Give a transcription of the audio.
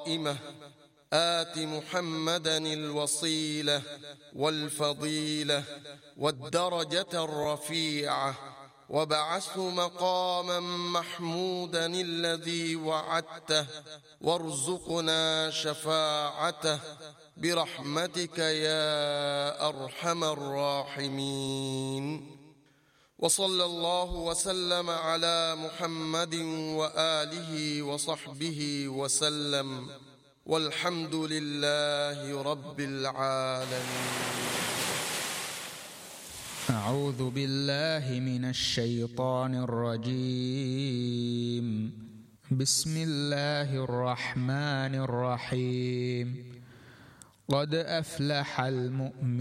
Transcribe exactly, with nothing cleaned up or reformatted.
القائمة آت محمدا الوصيلة والفضيلة والدرجة الرفيعة وابعثه مقاما محمودا الذي وعدته وارزقنا شفاعته برحمتك يا أرحم الراحمين. وصلى الله وسلم على محمد وآله وصحبه وسلم، والحمد لله رب العالمين. أعوذ بالله من الشيطان الرجيم. بسم الله الرحمن الرحيم. قد أفلح المؤمنون